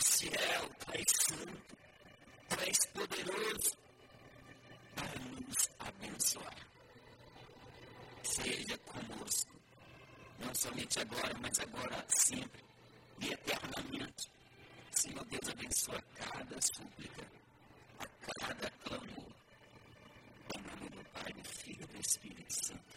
fiel, Tu és santo, Tu és poderoso para nos abençoar. Seja conosco, não somente agora, mas agora sempre e eternamente. Senhor Deus, abençoa cada súplica, a cada clamor. Em nome do Pai, do Filho e do Espírito Santo.